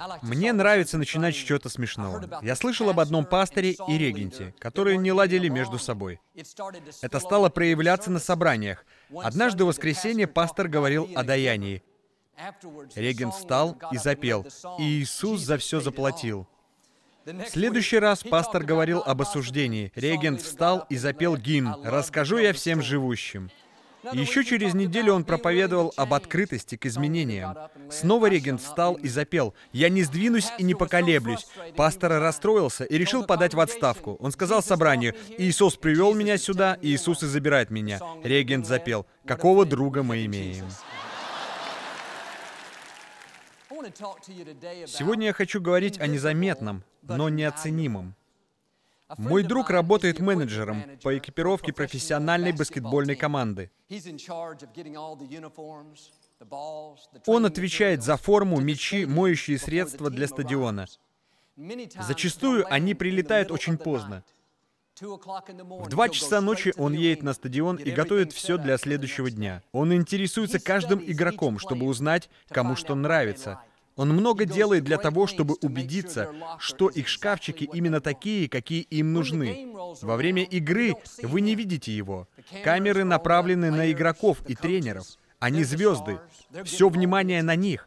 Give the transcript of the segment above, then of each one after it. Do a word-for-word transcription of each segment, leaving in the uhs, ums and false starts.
Мне нравится начинать с чего-то смешного. Я слышал об одном пасторе и регенте, которые не ладили между собой. Это стало проявляться на собраниях. Однажды в воскресенье пастор говорил о даянии. Регент встал и запел: «И Иисус за все заплатил». В следующий раз пастор говорил об осуждении. Регент встал и запел гимн «Расскажу я всем живущим». Еще через неделю он проповедовал об открытости к изменениям. Снова регент встал и запел: «Я не сдвинусь и не поколеблюсь». Пастор расстроился и решил подать в отставку. Он сказал собранию: «Иисус привел меня сюда, и Иисус и забирает меня». Регент запел: «Какого друга мы имеем?» Сегодня я хочу говорить о незаметном, но неоценимом. Мой друг работает менеджером по экипировке профессиональной баскетбольной команды. Он отвечает за форму, мячи, моющие средства для стадиона. Зачастую они прилетают очень поздно. В два часа ночи он едет на стадион и готовит все для следующего дня. Он интересуется каждым игроком, чтобы узнать, кому что нравится. Он много делает для того, чтобы убедиться, что их шкафчики именно такие, какие им нужны. Во время игры вы не видите его. Камеры направлены на игроков и тренеров. Они звезды. Все внимание на них.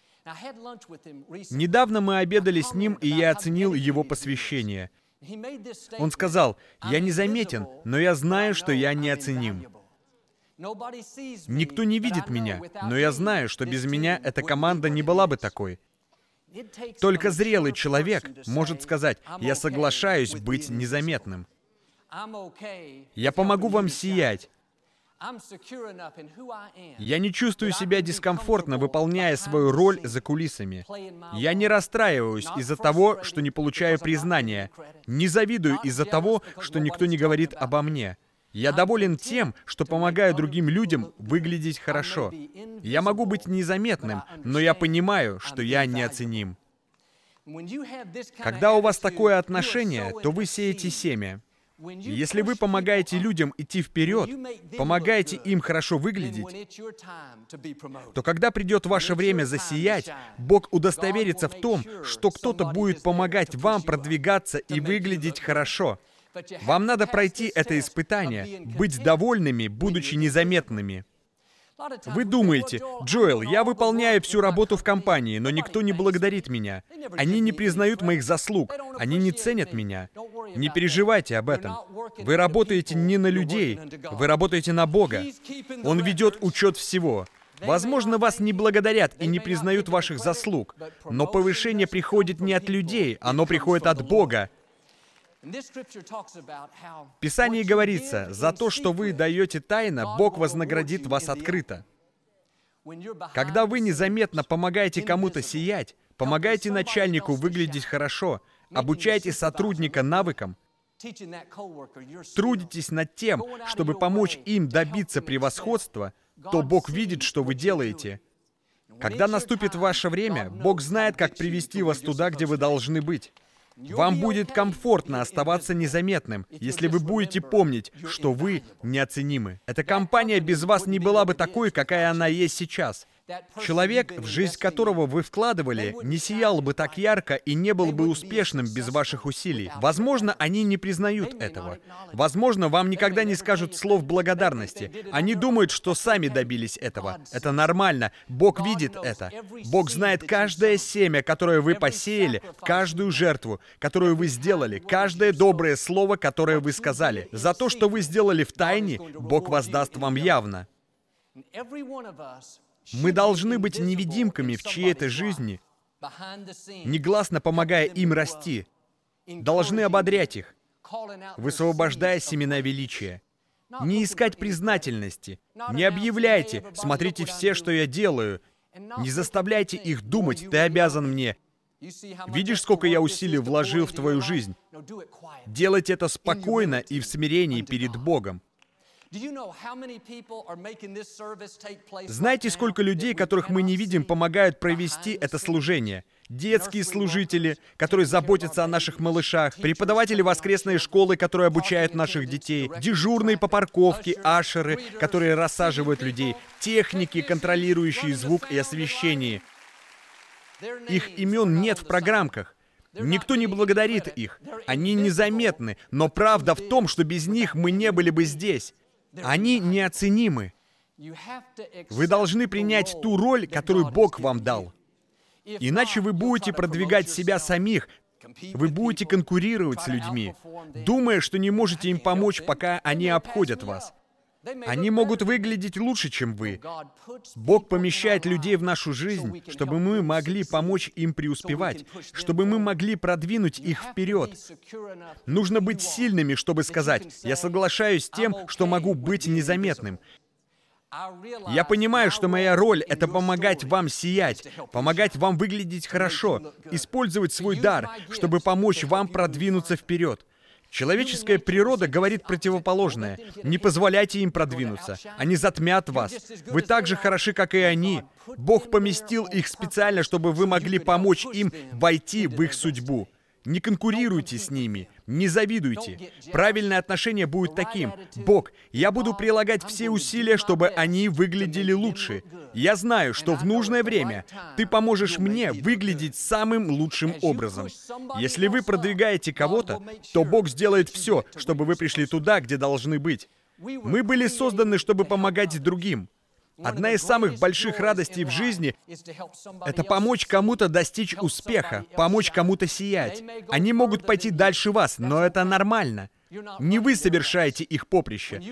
Недавно мы обедали с ним, и я оценил его посвящение. Он сказал: «Я незаметен, но я знаю, что я неоценим. Никто не видит меня, но я знаю, что без меня эта команда не была бы такой». Только зрелый человек может сказать: «Я соглашаюсь быть незаметным. Я помогу вам сиять. Я не чувствую себя дискомфортно, выполняя свою роль за кулисами. Я не расстраиваюсь из-за того, что не получаю признания. Не завидую из-за того, что никто не говорит обо мне. Я доволен тем, что помогаю другим людям выглядеть хорошо. Я могу быть незаметным, но я понимаю, что я неоценим». Когда у вас такое отношение, то вы сеете семя. Если вы помогаете людям идти вперед, помогаете им хорошо выглядеть, то когда придет ваше время засиять, Бог удостоверится в том, что кто-то будет помогать вам продвигаться и выглядеть хорошо. Вам надо пройти это испытание, быть довольными, будучи незаметными. Вы думаете: «Джоэл, я выполняю всю работу в компании, но никто не благодарит меня. Они не признают моих заслуг, они не ценят меня». Не переживайте об этом. Вы работаете не на людей, вы работаете на Бога. Он ведет учет всего. Возможно, вас не благодарят и не признают ваших заслуг, но повышение приходит не от людей, оно приходит от Бога. В Писании говорится: «За то, что вы даете тайно, Бог вознаградит вас открыто». Когда вы незаметно помогаете кому-то сиять, помогаете начальнику выглядеть хорошо, обучаете сотрудника навыкам, трудитесь над тем, чтобы помочь им добиться превосходства, то Бог видит, что вы делаете. Когда наступит ваше время, Бог знает, как привести вас туда, где вы должны быть. Вам будет комфортно оставаться незаметным, если вы будете помнить, что вы неоценимы. Эта компания без вас не была бы такой, какая она есть сейчас. Человек, в жизнь которого вы вкладывали, не сиял бы так ярко и не был бы успешным без ваших усилий. Возможно, они не признают этого. Возможно, вам никогда не скажут слов благодарности. Они думают, что сами добились этого. Это нормально. Бог видит это. Бог знает каждое семя, которое вы посеяли, каждую жертву, которую вы сделали, каждое доброе слово, которое вы сказали. За то, что вы сделали в тайне, Бог воздаст вам явно. Мы должны быть невидимками в чьей-то жизни, негласно помогая им расти. Должны ободрять их, высвобождая семена величия. Не искать признательности. Не объявляйте: «Смотрите все, что я делаю». Не заставляйте их думать: «Ты обязан мне». Видишь, сколько я усилий вложил в твою жизнь? Делайте это спокойно и в смирении перед Богом. Знаете, сколько людей, которых мы не видим, помогают провести это служение? Детские служители, которые заботятся о наших малышах, преподаватели воскресной школы, которые обучают наших детей, дежурные по парковке, ашеры, которые рассаживают людей, техники, контролирующие звук и освещение. Их имен нет в программках. Никто не благодарит их. Они незаметны, но правда в том, что без них мы не были бы здесь. Они неоценимы. Вы должны принять ту роль, которую Бог вам дал. Иначе вы будете продвигать себя самих, вы будете конкурировать с людьми, думая, что не можете им помочь, пока они обходят вас. Они могут выглядеть лучше, чем вы. Бог помещает людей в нашу жизнь, чтобы мы могли помочь им преуспевать, чтобы мы могли продвинуть их вперед. Нужно быть сильными, чтобы сказать: «Я соглашаюсь с тем, что могу быть незаметным». Я понимаю, что моя роль — это помогать вам сиять, помогать вам выглядеть хорошо, использовать свой дар, чтобы помочь вам продвинуться вперед. Человеческая природа говорит противоположное. Не позволяйте им продвинуться. Они затмят вас. Вы так же хороши, как и они. Бог поместил их специально, чтобы вы могли помочь им войти в их судьбу. Не конкурируйте с ними, не завидуйте. Правильное отношение будет таким: «Бог, я буду прилагать все усилия, чтобы они выглядели лучше. Я знаю, что в нужное время Ты поможешь мне выглядеть самым лучшим образом». Если вы продвигаете кого-то, то Бог сделает все, чтобы вы пришли туда, где должны быть. Мы были созданы, чтобы помогать другим. Одна из самых больших радостей в жизни — это помочь кому-то достичь успеха, помочь кому-то сиять. Они могут пойти дальше вас, но это нормально. Не вы совершаете их поприще.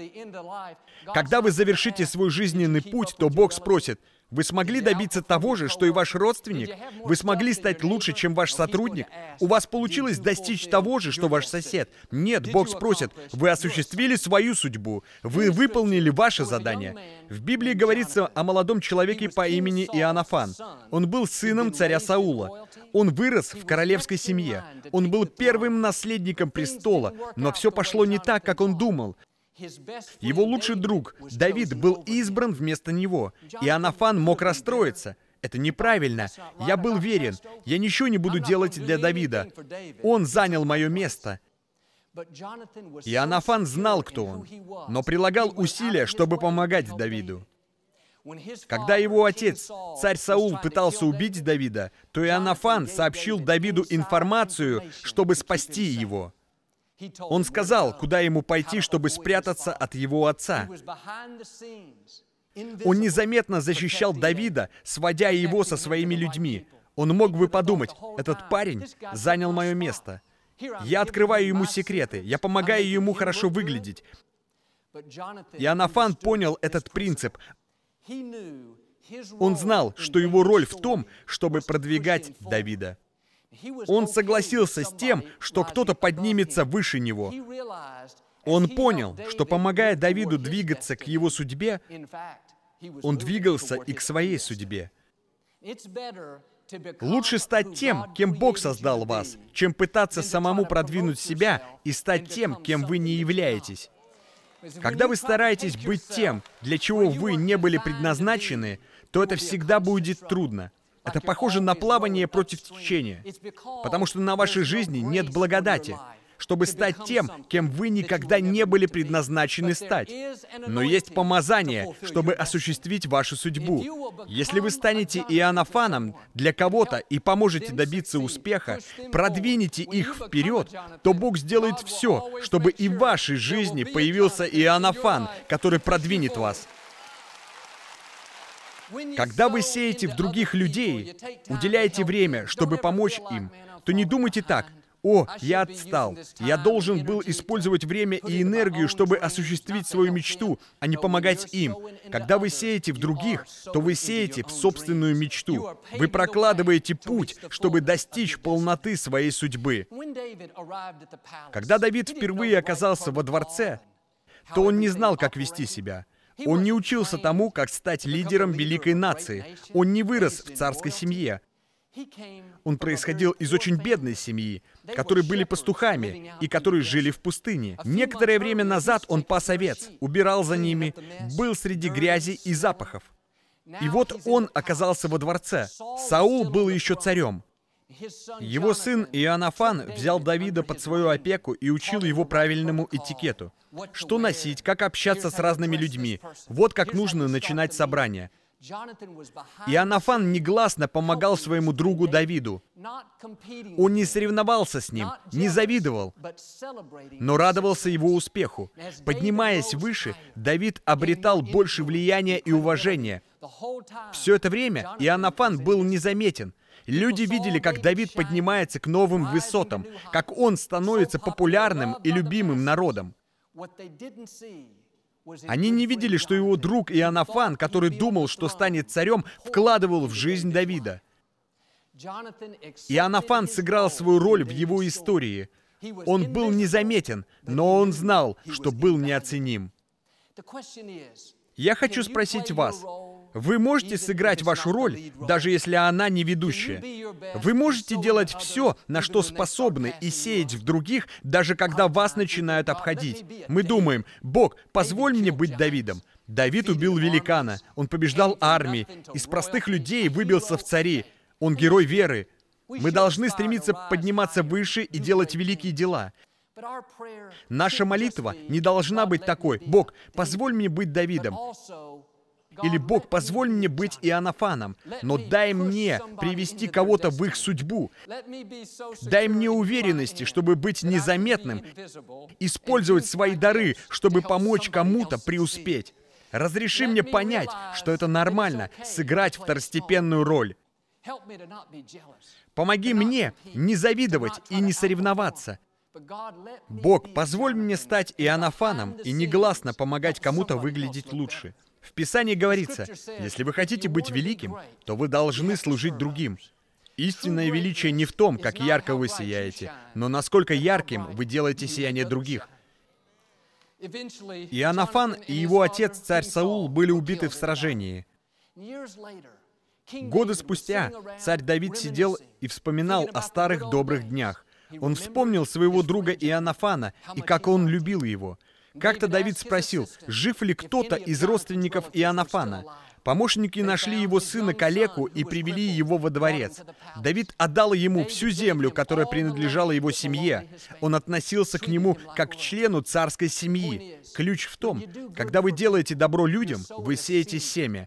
Когда вы завершите свой жизненный путь, то Бог спросит: «Вы смогли добиться того же, что и ваш родственник? Вы смогли стать лучше, чем ваш сотрудник? У вас получилось достичь того же, что ваш сосед?» Нет, Бог спросит: «Вы осуществили свою судьбу? Вы выполнили ваше задание?» В Библии говорится о молодом человеке по имени Иоаннафан. Он был сыном царя Саула. Он вырос в королевской семье. Он был первым наследником престола, но все пошло не так, как он думал. Его лучший друг Давид был избран вместо него. Иоаннафан мог расстроиться. Это неправильно. Я был верен. Я ничего не буду делать для Давида. Он занял мое место. Иоаннафан знал, кто он, но прилагал усилия, чтобы помогать Давиду. Когда его отец, царь Саул, пытался убить Давида, то Иоаннафан сообщил Давиду информацию, чтобы спасти его. Он сказал, куда ему пойти, чтобы спрятаться от его отца. Он незаметно защищал Давида, сводя его со своими людьми. Он мог бы подумать: «Этот парень занял мое место. Я открываю ему секреты, я помогаю ему хорошо выглядеть». Иоаннафан понял этот принцип. Он знал, что его роль в том, чтобы продвигать Давида. Он согласился с тем, что кто-то поднимется выше него. Он понял, что, помогая Давиду двигаться к его судьбе, он двигался и к своей судьбе. Лучше стать тем, кем Бог создал вас, чем пытаться самому продвинуть себя и стать тем, кем вы не являетесь. Когда вы стараетесь быть тем, для чего вы не были предназначены, то это всегда будет трудно. Это похоже на плавание против течения, потому что на вашей жизни нет благодати, чтобы стать тем, кем вы никогда не были предназначены стать. Но есть помазание, чтобы осуществить вашу судьбу. Если вы станете Иоаннафаном для кого-то и поможете добиться успеха, продвинете их вперед, то Бог сделает все, чтобы и в вашей жизни появился Иоаннафан, который продвинет вас. Когда вы сеете в других людей, уделяете время, чтобы помочь им, то не думайте так: «О, я отстал. Я должен был использовать время и энергию, чтобы осуществить свою мечту, а не помогать им». Когда вы сеете в других, то вы сеете в собственную мечту. Вы прокладываете путь, чтобы достичь полноты своей судьбы. Когда Давид впервые оказался во дворце, то он не знал, как вести себя. Он не учился тому, как стать лидером великой нации. Он не вырос в царской семье. Он происходил из очень бедной семьи, которые были пастухами и которые жили в пустыне. Некоторое время назад он пас овец, убирал за ними, был среди грязи и запахов. И вот он оказался во дворце. Саул был еще царем. Его сын Иоаннафан взял Давида под свою опеку и учил его правильному этикету. Что носить, как общаться с разными людьми. Вот как нужно начинать собрание. Иоаннафан негласно помогал своему другу Давиду. Он не соревновался с ним, не завидовал, но радовался его успеху. Поднимаясь выше, Давид обретал больше влияния и уважения. Все это время Иоаннафан был незаметен. Люди видели, как Давид поднимается к новым высотам, как он становится популярным и любимым народом. Они не видели, что его друг Иоаннафан, который думал, что станет царем, вкладывал в жизнь Давида. Иоаннафан сыграл свою роль в его истории. Он был незаметен, но он знал, что был неоценим. Я хочу спросить вас, вы можете сыграть вашу роль, даже если она не ведущая? Вы можете делать все, на что способны, и сеять в других, даже когда вас начинают обходить. Мы думаем: «Бог, позволь мне быть Давидом». Давид убил великана, он побеждал армии, из простых людей выбился в цари. Он герой веры. Мы должны стремиться подниматься выше и делать великие дела. Наша молитва не должна быть такой: «Бог, позволь мне быть Давидом». Или «Бог, позволь мне быть Иоаннафаном, но дай мне привести кого-то в их судьбу. Дай мне уверенности, чтобы быть незаметным, использовать свои дары, чтобы помочь кому-то преуспеть. Разреши мне понять, что это нормально — сыграть второстепенную роль. Помоги мне не завидовать и не соревноваться. Бог, позволь мне стать Иоаннафаном и негласно помогать кому-то выглядеть лучше». В Писании говорится: если вы хотите быть великим, то вы должны служить другим. Истинное величие не в том, как ярко вы сияете, но насколько ярким вы делаете сияние других. Иоаннафан и его отец, царь Саул, были убиты в сражении. Годы спустя царь Давид сидел и вспоминал о старых добрых днях. Он вспомнил своего друга Иоаннафана и как он любил его. Как-то Давид спросил, жив ли кто-то из родственников Иоаннафана. Помощники нашли его сына калеку и привели его во дворец. Давид отдал ему всю землю, которая принадлежала его семье. Он относился к нему как к члену царской семьи. Ключ в том: когда вы делаете добро людям, вы сеете семя.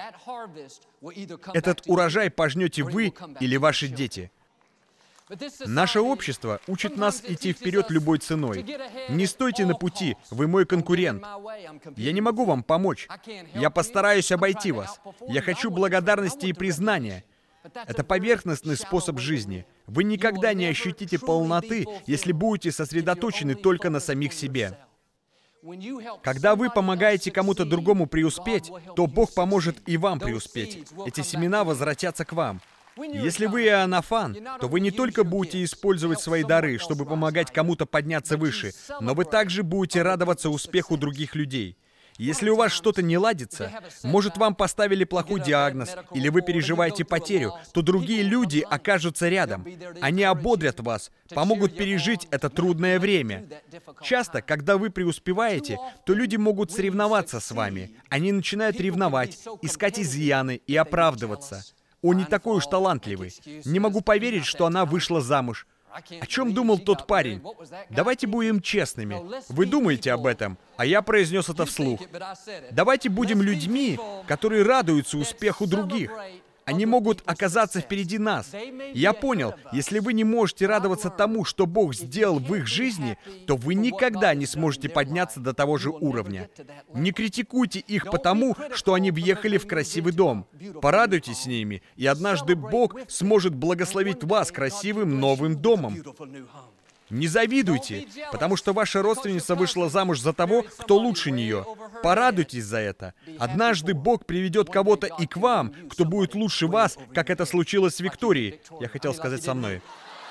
Этот урожай пожнете вы или ваши дети. Наше общество учит нас идти вперед любой ценой. Не стойте на пути, вы мой конкурент. Я не могу вам помочь. Я постараюсь обойти вас. Я хочу благодарности и признания. Это поверхностный способ жизни. Вы никогда не ощутите полноты, если будете сосредоточены только на самих себе. Когда вы помогаете кому-то другому преуспеть, то Бог поможет и вам преуспеть. Эти семена возвратятся к вам. Если вы Иоаннафан, то вы не только будете использовать свои дары, чтобы помогать кому-то подняться выше, но вы также будете радоваться успеху других людей. Если у вас что-то не ладится, может, вам поставили плохой диагноз, или вы переживаете потерю, то другие люди окажутся рядом. Они ободрят вас, помогут пережить это трудное время. Часто, когда вы преуспеваете, то люди могут соревноваться с вами. Они начинают ревновать, искать изъяны и оправдываться. Он не такой уж талантливый. Не могу поверить, что она вышла замуж. О чем думал тот парень? Давайте будем честными. Вы думаете об этом, а я произнес это вслух. Давайте будем людьми, которые радуются успеху других. Они могут оказаться впереди нас. Я понял, если вы не можете радоваться тому, что Бог сделал в их жизни, то вы никогда не сможете подняться до того же уровня. Не критикуйте их потому, что они въехали в красивый дом. Порадуйтесь с ними, и однажды Бог сможет благословить вас красивым новым домом. Не завидуйте, потому что ваша родственница вышла замуж за того, кто лучше нее. Порадуйтесь за это. Однажды Бог приведет кого-то и к вам, кто будет лучше вас, как это случилось с Викторией. Я хотел сказать со мной.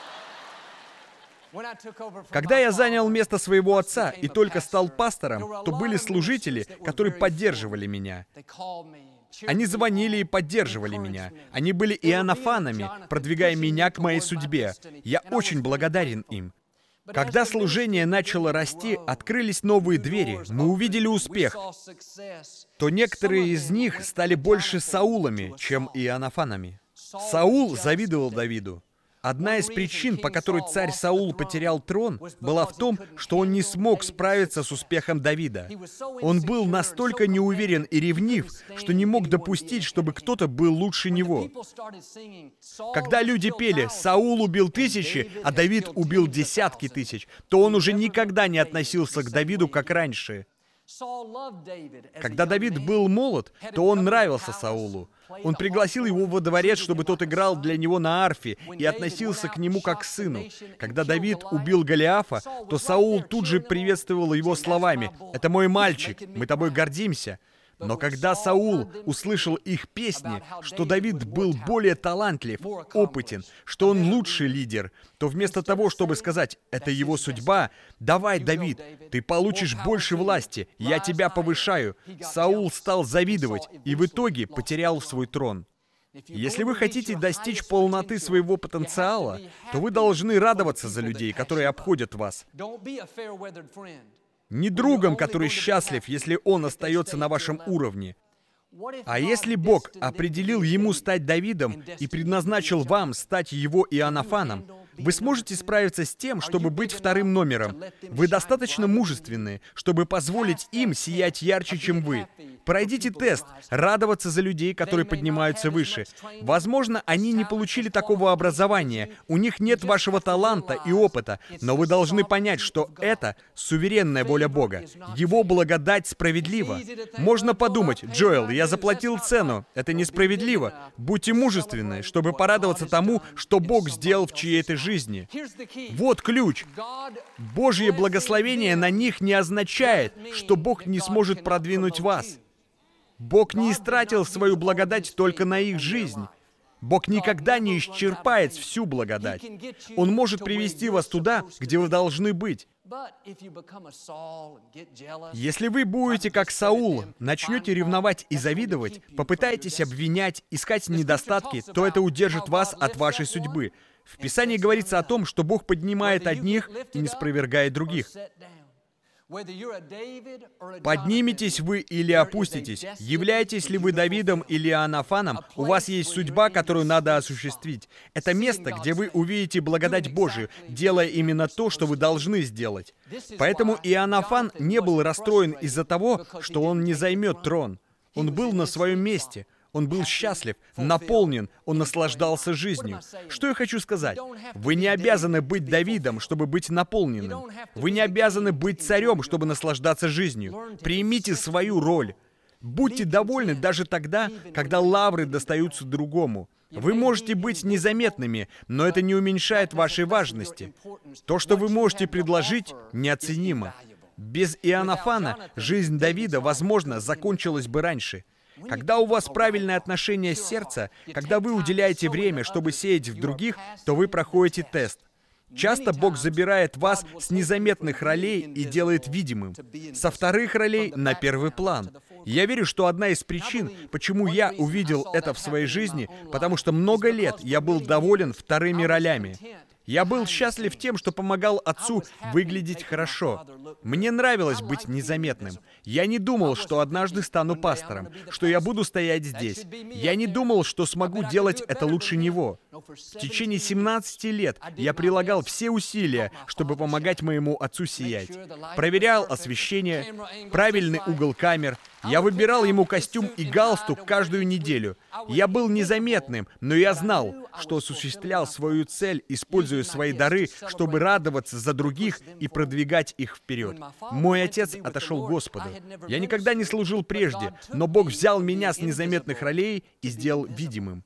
Когда я занял место своего отца и только стал пастором, то были служители, которые поддерживали меня. Они звонили и поддерживали меня. Они были иоаннафанами, продвигая меня к моей судьбе. Я очень благодарен им. Когда служение начало расти, открылись новые двери, мы увидели успех, то некоторые из них стали больше Саулами, чем Иоаннафанами. Саул завидовал Давиду. Одна из причин, по которой царь Саул потерял трон, была в том, что он не смог справиться с успехом Давида. Он был настолько неуверен и ревнив, что не мог допустить, чтобы кто-то был лучше него. Когда люди пели «Саул убил тысячи, а Давид убил десятки тысяч», то он уже никогда не относился к Давиду как раньше. Когда Давид был молод, то он нравился Саулу. Он пригласил его во дворец, чтобы тот играл для него на арфе, и относился к нему как к сыну. Когда Давид убил Голиафа, то Саул тут же приветствовал его словами: «Это мой мальчик, мы тобой гордимся». Но когда Саул услышал их песни, что Давид был более талантлив, опытен, что он лучший лидер, то вместо того, чтобы сказать «это его судьба», «давай, Давид, ты получишь больше власти, я тебя повышаю», Саул стал завидовать и в итоге потерял свой трон. Если вы хотите достичь полноты своего потенциала, то вы должны радоваться за людей, которые обходят вас. Не другом, который счастлив, если он остается на вашем уровне. А если Бог определил ему стать Давидом и предназначил вам стать его Иоаннафаном, вы сможете справиться с тем, чтобы быть вторым номером. Вы достаточно мужественны, чтобы позволить им сиять ярче, чем вы. Пройдите тест, радоваться за людей, которые поднимаются выше. Возможно, они не получили такого образования, у них нет вашего таланта и опыта, но вы должны понять, что это суверенная воля Бога. Его благодать справедлива. Можно подумать: «Джоэл, я заплатил цену, это несправедливо». Будьте мужественны, чтобы порадоваться тому, что Бог сделал в чьей-то жизни. жизни. Вот ключ. Божье благословение на них не означает, что Бог не сможет продвинуть вас. Бог не истратил свою благодать только на их жизнь. Бог никогда не исчерпает всю благодать. Он может привести вас туда, где вы должны быть. Если вы будете как Саул, начнете ревновать и завидовать, попытаетесь обвинять, искать недостатки, то это удержит вас от вашей судьбы. В Писании говорится о том, что Бог поднимает одних и не спровергает других. Подниметесь вы или опуститесь, являетесь ли вы Давидом или Иоаннафаном, у вас есть судьба, которую надо осуществить. Это место, где вы увидите благодать Божию, делая именно то, что вы должны сделать. Поэтому Иоаннафан не был расстроен из-за того, что он не займет трон. Он был на своем месте. Он был счастлив, наполнен, он наслаждался жизнью. Что я хочу сказать? Вы не обязаны быть Давидом, чтобы быть наполненным. Вы не обязаны быть царем, чтобы наслаждаться жизнью. Примите свою роль. Будьте довольны даже тогда, когда лавры достаются другому. Вы можете быть незаметными, но это не уменьшает вашей важности. То, что вы можете предложить, неоценимо. Без Иоаннафана жизнь Давида, возможно, закончилась бы раньше. Когда у вас правильное отношение с сердцем, когда вы уделяете время, чтобы сеять в других, то вы проходите тест. Часто Бог забирает вас с незаметных ролей и делает видимым. Со вторых ролей на первый план. Я верю, что одна из причин, почему я увидел это в своей жизни, потому что много лет я был доволен вторыми ролями. Я был счастлив тем, что помогал отцу выглядеть хорошо. Мне нравилось быть незаметным. Я не думал, что однажды стану пастором, что я буду стоять здесь. Я не думал, что смогу делать это лучше него. В течение семнадцати лет я прилагал все усилия, чтобы помогать моему отцу сиять. Проверял освещение, правильный угол камер. Я выбирал ему костюм и галстук каждую неделю. Я был незаметным, но я знал, что осуществлял свою цель, используя свои дары, чтобы радоваться за других и продвигать их вперед. Мой отец отошел к Господу. Я никогда не служил прежде, но Бог взял меня с незаметных ролей и сделал видимым.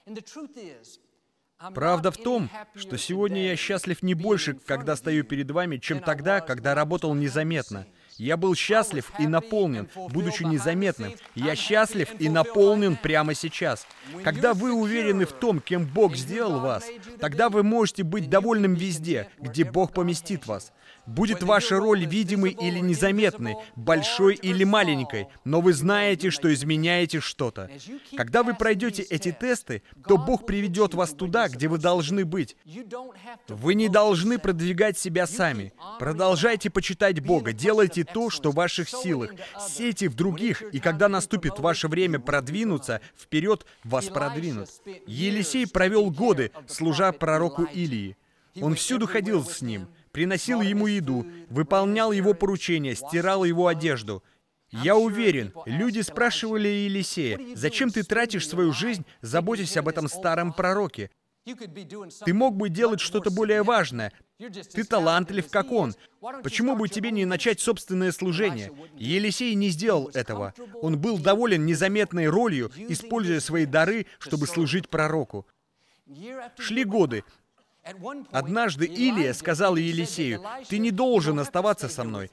Правда в том, что сегодня я счастлив не больше, когда стою перед вами, чем тогда, когда работал незаметно. Я был счастлив и наполнен, будучи незаметным. Я счастлив и наполнен прямо сейчас. Когда вы уверены в том, кем Бог сделал вас, тогда вы можете быть довольным везде, где Бог поместит вас. Будет ваша роль видимой или незаметной, большой или маленькой, но вы знаете, что изменяете что-то. Когда вы пройдете эти тесты, то Бог приведет вас туда, где вы должны быть. Вы не должны продвигать себя сами. Продолжайте почитать Бога, делайте то, что в ваших силах. Сейте в других, и когда наступит ваше время продвинуться вперед, вас продвинут. Елисей провел годы, служа пророку Илии. Он всюду ходил с ним, приносил ему еду, выполнял его поручения, стирал его одежду. Я уверен, люди спрашивали Елисея: «Зачем ты тратишь свою жизнь, заботясь об этом старом пророке? Ты мог бы делать что-то более важное. Ты талантлив, как он. Почему бы тебе не начать собственное служение?» Елисей не сделал этого. Он был доволен незаметной ролью, используя свои дары, чтобы служить пророку. Шли годы. Однажды Илия сказал Елисею: «Ты не должен оставаться со мной.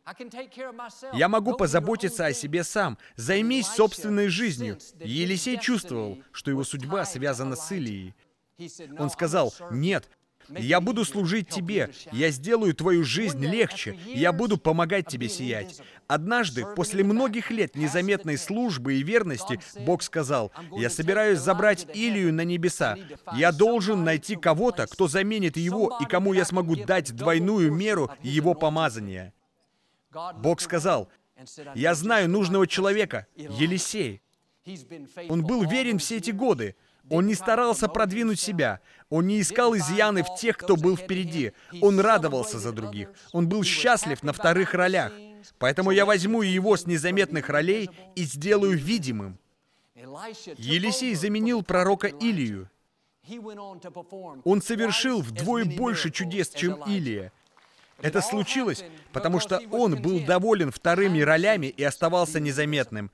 Я могу позаботиться о себе сам. Займись собственной жизнью». Елисей чувствовал, что его судьба связана с Илией. Он сказал: «Нет, я буду служить тебе, я сделаю твою жизнь легче, я буду помогать тебе сиять». Однажды, после многих лет незаметной службы и верности, Бог сказал: «Я собираюсь забрать Илию на небеса. Я должен найти кого-то, кто заменит его, и кому я смогу дать двойную меру его помазания». Бог сказал: «Я знаю нужного человека, Елисей». Он был верен все эти годы. Он не старался продвинуть себя. Он не искал изъяны в тех, кто был впереди. Он радовался за других. Он был счастлив на вторых ролях. Поэтому я возьму его с незаметных ролей и сделаю видимым. Елисей заменил пророка Илию. Он совершил вдвое больше чудес, чем Илия. Это случилось, потому что он был доволен вторыми ролями и оставался незаметным.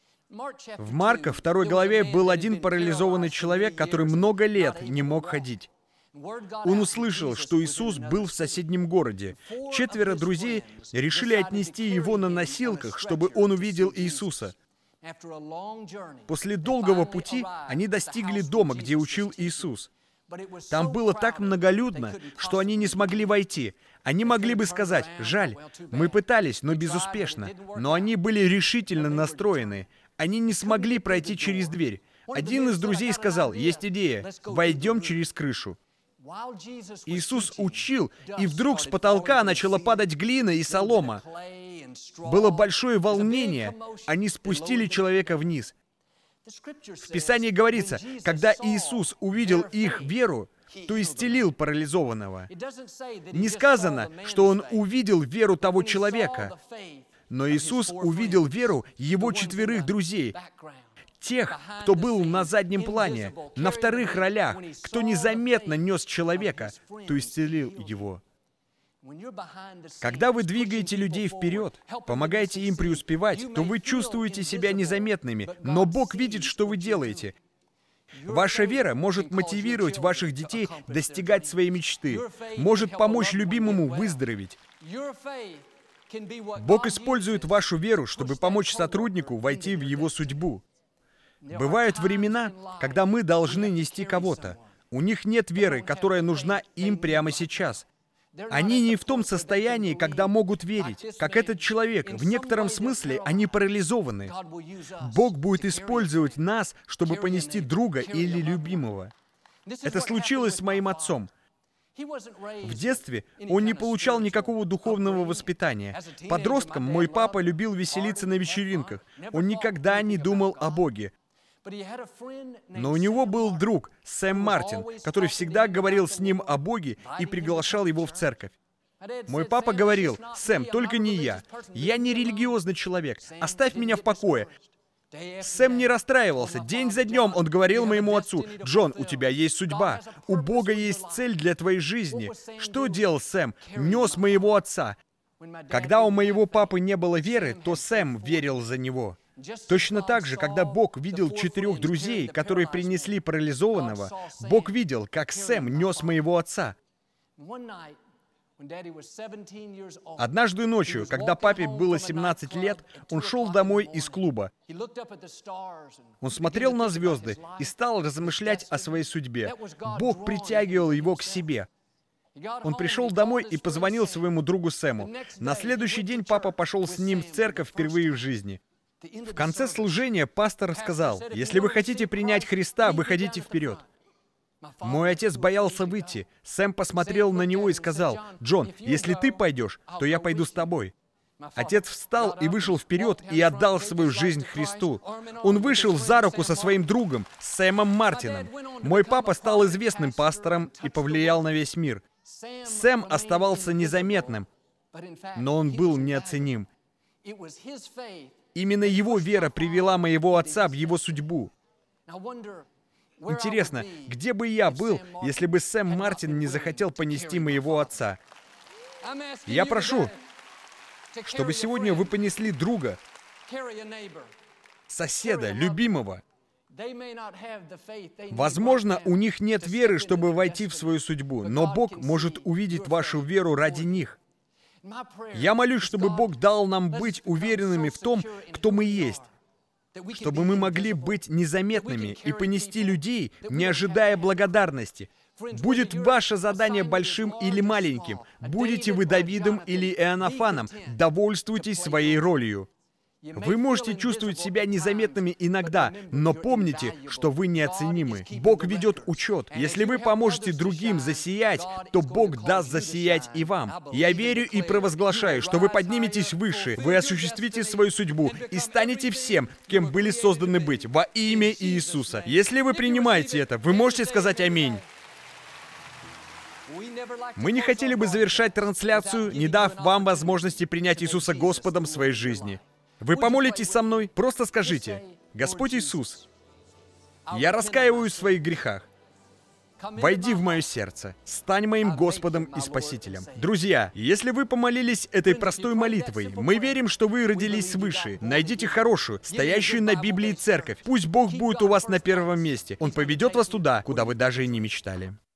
В Марка второй главе был один парализованный человек, который много лет не мог ходить. Он услышал, что Иисус был в соседнем городе. Четверо друзей решили отнести его на носилках, чтобы он увидел Иисуса. После долгого пути они достигли дома, где учил Иисус. Там было так многолюдно, что они не смогли войти. Они могли бы сказать: «Жаль, мы пытались, но безуспешно». Но они были решительно настроены. Они не смогли пройти через дверь. Один из друзей сказал: «Есть идея, войдем через крышу». Иисус учил, и вдруг с потолка начала падать глина и солома. Было большое волнение. Они спустили человека вниз. В Писании говорится, когда Иисус увидел их веру, то исцелил парализованного. Не сказано, что Он увидел веру того человека, но Иисус увидел веру его четверых друзей, тех, кто был на заднем плане, на вторых ролях, кто незаметно нес человека, то исцелил его. Когда вы двигаете людей вперед, помогаете им преуспевать, то вы чувствуете себя незаметными, но Бог видит, что вы делаете. Ваша вера может мотивировать ваших детей достигать своей мечты, может помочь любимому выздороветь. Бог использует вашу веру, чтобы помочь сотруднику войти в его судьбу. Бывают времена, когда мы должны нести кого-то. У них нет веры, которая нужна им прямо сейчас. Они не в том состоянии, когда могут верить. Как этот человек, в некотором смысле они парализованы. Бог будет использовать нас, чтобы понести друга или любимого. Это случилось с моим отцом. В детстве он не получал никакого духовного воспитания. Подростком мой папа любил веселиться на вечеринках. Он никогда не думал о Боге. Но у него был друг, Сэм Мартин, который всегда говорил с ним о Боге и приглашал его в церковь. Мой папа говорил: «Сэм, только не я. Я не религиозный человек. Оставь меня в покое». Сэм не расстраивался. День за днем он говорил моему отцу: «Джон, у тебя есть судьба. У Бога есть цель для твоей жизни». Что делал Сэм? Нес моего отца. Когда у моего папы не было веры, то Сэм верил за него. Точно так же, когда Бог видел четырех друзей, которые принесли парализованного, Бог видел, как Сэм нес моего отца. Однажды ночью, когда папе было семнадцать лет, он шел домой из клуба. Он смотрел на звезды и стал размышлять о своей судьбе. Бог притягивал его к себе. Он пришел домой и позвонил своему другу Сэму. На следующий день папа пошел с ним в церковь впервые в жизни. В конце служения пастор сказал: «Если вы хотите принять Христа, выходите вперед». Мой отец боялся выйти. Сэм посмотрел на него и сказал: «Джон, если ты пойдешь, то я пойду с тобой». Отец встал и вышел вперед и отдал свою жизнь Христу. Он вышел за руку со своим другом, Сэмом Мартином. Мой папа стал известным пастором и повлиял на весь мир. Сэм оставался незаметным, но он был неоценим. Именно его вера привела моего отца в его судьбу. Интересно, где бы я был, если бы Сэм Мартин не захотел понести моего отца? Я прошу, чтобы сегодня вы понесли друга, соседа, любимого. Возможно, у них нет веры, чтобы войти в свою судьбу, но Бог может увидеть вашу веру ради них. Я молюсь, чтобы Бог дал нам быть уверенными в том, кто мы есть, чтобы мы могли быть незаметными и понести людей, не ожидая благодарности. Будет ваше задание большим или маленьким, будете вы Давидом или Иоаннафаном, довольствуйтесь своей ролью. Вы можете чувствовать себя незаметными иногда, но помните, что вы неоценимы. Бог ведет учет. Если вы поможете другим засиять, то Бог даст засиять и вам. Я верю и провозглашаю, что вы подниметесь выше, вы осуществите свою судьбу и станете всем, кем были созданы быть, во имя Иисуса. Если вы принимаете это, вы можете сказать «Аминь». Мы не хотели бы завершать трансляцию, не дав вам возможности принять Иисуса Господом в своей жизни. Вы помолитесь со мной? Просто скажите: «Господь Иисус, я раскаиваюсь в своих грехах. Войди в мое сердце, стань моим Господом и Спасителем». Друзья, если вы помолились этой простой молитвой, мы верим, что вы родились свыше. Найдите хорошую, стоящую на Библии церковь. Пусть Бог будет у вас на первом месте. Он поведет вас туда, куда вы даже и не мечтали.